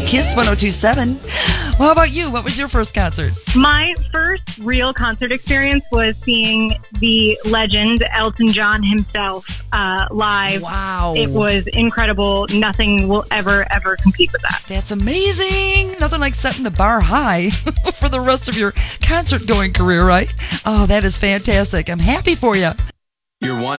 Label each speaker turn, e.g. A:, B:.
A: Kiss 102.7. Well, how about you? What was your first concert?
B: My first real concert experience was seeing the legend Elton John himself live.
A: Wow.
B: It was incredible. Nothing will ever compete with that.
A: That's amazing. Nothing like setting the bar high for the rest of your concert-going career, right? Oh, that is fantastic. I'm happy for you.
C: You're one.